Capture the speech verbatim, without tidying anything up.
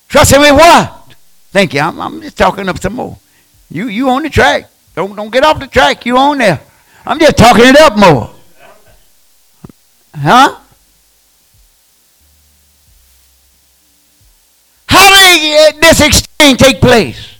Trust him with what? Thank you. I'm, I'm just talking up some more. You you on the track. Don't don't get off the track. You on there. I'm just talking it up more. Huh? How did this exchange take place?